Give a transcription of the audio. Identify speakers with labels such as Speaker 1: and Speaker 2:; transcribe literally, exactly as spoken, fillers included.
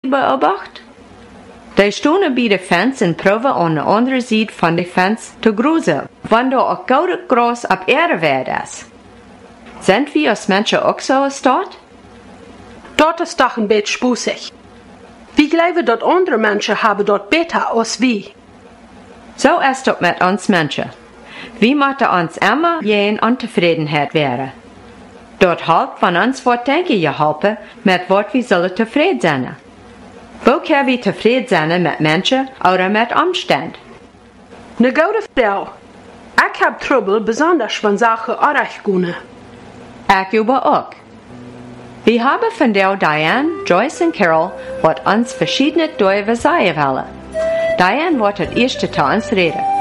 Speaker 1: beobacht? Die stonden bij de fence en proeven aan de andere zijde van de fence te gruzen, wanneer er ook gouden gras op erde werd is. Zijn we als mensen ook zo staat?
Speaker 2: Dat is toch een beetje spuusig. Wie geloven dat andere mensen hebben dat beter als wie?
Speaker 1: Zo is het met ons mensen. We moeten ons immer geen ontevredenheid werden. Dat helpt van ons wat denken je helpen met wat we zullen tevreden zijn. Hoe kunnen we tevreden zijn met mensen of met omstand?
Speaker 2: Ne goede vrouw. Ik heb trouble besonders van zaken erg kunnen.
Speaker 1: Ik juba ook. We hebben van jou Diane, Joyce en Carol wat ons verschiedene duiven zeggen willen. Diane wordt het eerste te ons reden.